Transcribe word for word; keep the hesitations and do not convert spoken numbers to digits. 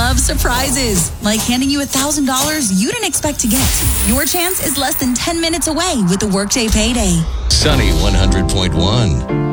love surprises, like handing you one thousand dollars you didn't expect to get. Your chance is less than ten minutes away with the Workday Payday. Sunny one hundred point one.